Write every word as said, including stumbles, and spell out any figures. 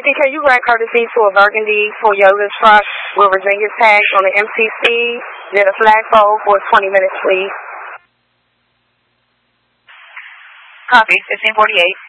fifty, can you grant courtesy to a burgundy Toyota truck with Virginia tags on the M C C, then a flagpole for twenty minutes, please? Copy, fifteen forty-eight.